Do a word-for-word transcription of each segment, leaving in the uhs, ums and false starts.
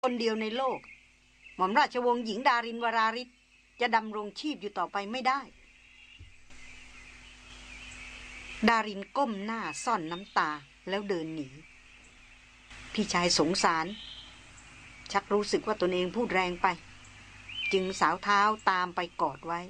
คนเดียวในโลกหม่อมราชวงศ์หญิงดารินวราริศจะดำรงชีพอยู่ต่อไปไม่ได้ดารินก้มหน้าซ่อนน้ำตาแล้วเดินหนีพี่ชายสงสารชักรู้สึกว่าตนเองพูดแรงไปจึงสาวเท้าตามไปกอดไว้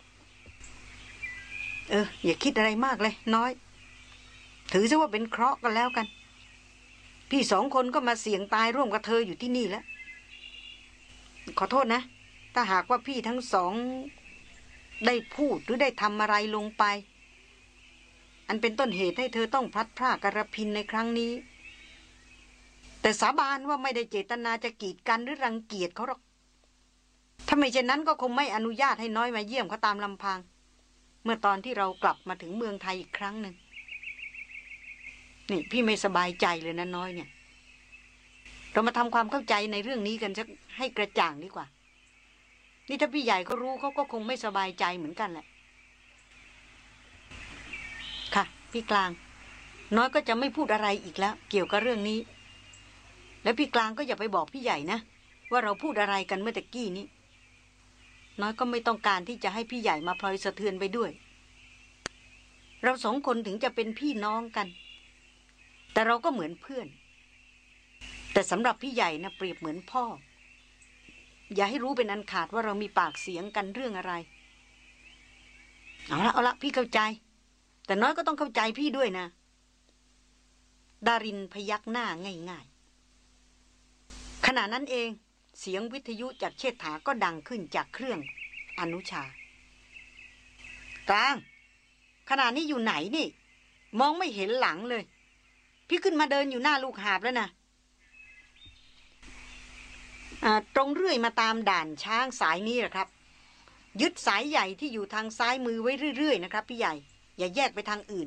เอออย่าคิดอะไรมากเลยน้อยถือซะว่าเป็นเคราะห์กันแล้วกันพี่สองคนก็มาเสี่ยงตายร่วมกับเธออยู่ที่นี่แล้วขอโทษนะถ้าหากว่าพี่ทั้งสองได้พูดหรือได้ทำอะไรลงไปอันเป็นต้นเหตุให้เธอต้องพลัดพรากกับระพินในครั้งนี้แต่สาบานว่าไม่ได้เจตนาจะกีดกันหรือรังเกียจเขาหรอกถ้าไม่เช่นนั้นก็คงไม่อนุญาตให้น้อยมาเยี่ยมเขาตามลำพังเมื่อตอนที่เรากลับมาถึงเมืองไทยอีกครั้งหนึ่งนี่พี่ไม่สบายใจเลยนะน้อยเนี่ยเรามาทำความเข้าใจในเรื่องนี้กันสักให้กระจ่างดีกว่านี่ถ้าพี่ใหญ่เขารู้เขาก็คงไม่สบายใจเหมือนกันแหละค่ะพี่กลางน้อยก็จะไม่พูดอะไรอีกแล้วเกี่ยวกับเรื่องนี้แล้วพี่กลางก็อย่าไปบอกพี่ใหญ่นะว่าเราพูดอะไรกันเมื่อตะกี้นี้น้อยก็ไม่ต้องการที่จะให้พี่ใหญ่มาพลอยสะเทือนไปด้วยเราสองคนถึงจะเป็นพี่น้องกันแต่เราก็เหมือนเพื่อนแต่สำหรับพี่ใหญ่นะเปรียบเหมือนพ่ออย่าให้รู้เป็นอันขาดว่าเรามีปากเสียงกันเรื่องอะไรเอาละเอาละพี่เข้าใจแต่น้อยก็ต้องเข้าใจพี่ด้วยนะดารินพยักหน้าง่ายๆขณะนั้นเองเสียงวิทยุจากเชษฐาก็ดังขึ้นจากเครื่องอนุชากลางขณะนี้อยู่ไหนนี่มองไม่เห็นหลังเลยพี่ขึ้นมาเดินอยู่หน้าลูกหาบแล้วนะตรงเรื่อยมาตามด่านช้างสายนี้แหละครับยึดสายใหญ่ที่อยู่ทางซ้ายมือไว้เรื่อยๆนะครับพี่ใหญ่อย่าแยกไปทางอื่น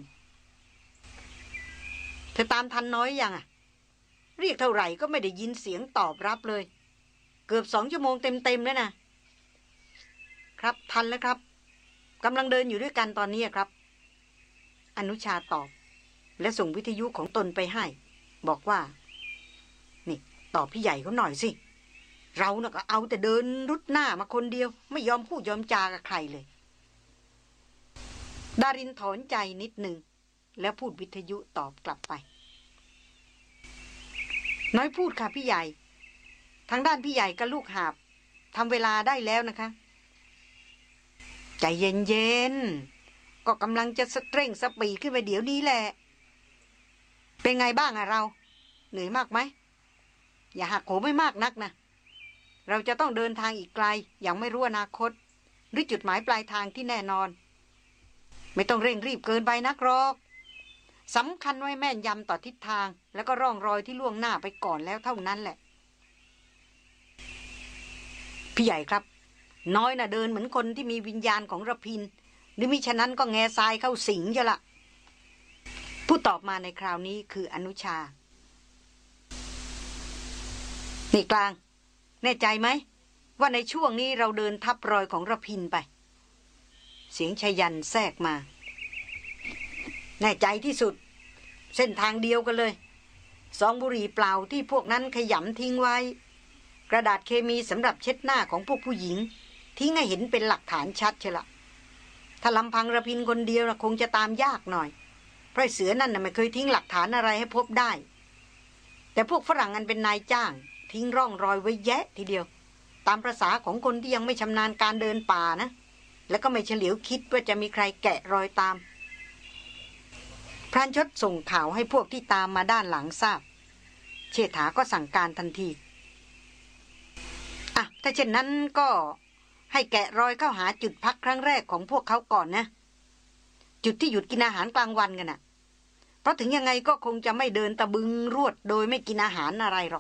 เธอตามทันน้อยยังอ่ะเรียกเท่าไหร่ก็ไม่ได้ยินเสียงตอบรับเลยเกือบสองชั่วโมงเต็มๆแล้วนะครับทันแล้วครับกำลังเดินอยู่ด้วยกันตอนนี้ครับอนุชาตอบและส่งวิทยุของตนไปให้บอกว่านี่ตอบพี่ใหญ่เขาหน่อยสิเราน่ะก็เอาแต่เดินรุดหน้ามาคนเดียวไม่ยอมพูดยอมจากับใครเลยดารินถอนใจนิดหนึ่งแล้วพูดวิทยุตอบกลับไปน้อยพูดค่ะพี่ใหญ่ทางด้านพี่ใหญ่กับลูกหาบทำเวลาได้แล้วนะคะใจเย็นๆก็กำลังจะสเตร่งสปีดขึ้นไปเดี๋ยวนี้แหละเป็นไงบ้างอะเราเหนื่อยมากไหมอย่าหักโหมไม่มากนักนะเราจะต้องเดินทางอีกไกลอย่างไม่รู้อนาคตหรือจุดหมายปลายทางที่แน่นอนไม่ต้องเร่งรีบเกินไปนักหรอกสำคัญไว้แม่นยำต่อทิศทางแล้วก็ร่องรอยที่ล่วงหน้าไปก่อนแล้วเท่านั้นแหละพี่ใหญ่ครับน้อยน่ะเดินเหมือนคนที่มีวิญญาณของระพินหรือมิฉะนั้นก็แง่ทรายเข้าสิงจะละผู้ตอบมาในคราวนี้คืออนุชานี่กลางแน่ใจไหมว่าในช่วงนี้เราเดินทับรอยของระพินไปเสียงชยันแทรกมาแน่ใจที่สุดเส้นทางเดียวกันเลยซองบุหรี่เปล่าที่พวกนั้นขยำทิ้งไว้กระดาษเคมีสำหรับเช็ดหน้าของพวกผู้หญิงทิ้งให้เห็นเป็นหลักฐานชัดเชียวละถ้าลำพังระพินคนเดียวคงจะตามยากหน่อยเพราะเสือนั่นน่ะไม่เคยทิ้งหลักฐานอะไรให้พบได้แต่พวกฝรั่งอันเป็นนายจ้างทิ้งร่องรอยไว้แยะทีเดียวตามประสาของคนที่ยังไม่ชำนาญการเดินป่านะแล้วก็ไม่เฉลียวคิดว่าจะมีใครแกะรอยตามพรานชดส่งข่าวให้พวกที่ตามมาด้านหลังทราบเชษฐาก็สั่งการทันทีอ่ะถ้าเช่นนั้นก็ให้แกะรอยเข้าหาจุดพักครั้งแรกของพวกเขาก่อนนะจุดที่หยุดกินอาหารกลางวันกันน่ะเพราะถึงยังไงก็คงจะไม่เดินตะบึงรวดโดยไม่กินอาหารอะไรหรอก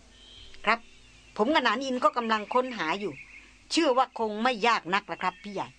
ครับผมกับนานอินก็กำลังค้นหาอยู่เชื่อว่าคงไม่ยากนักละครับพี่ใหญ่